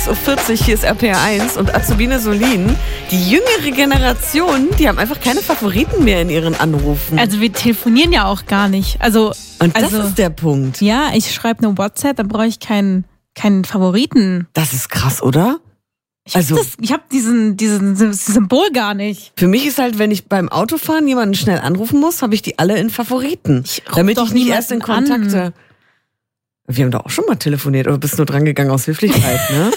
40, hier ist RPR1 und Azubine Solin. Die jüngere Generation, die haben einfach keine Favoriten mehr in ihren Anrufen. Also wir telefonieren ja auch gar nicht. Und das ist der Punkt. Ja, ich schreibe eine WhatsApp, dann brauche ich keinen Favoriten. Das ist krass, oder? Ich habe diesen Symbol gar nicht. Für mich ist halt, wenn ich beim Autofahren jemanden schnell anrufen muss, habe ich die alle in Favoriten. Damit ich nicht erst in Kontakte... Wir haben doch auch schon mal telefoniert, oder bist nur dran gegangen aus Höflichkeit, ne?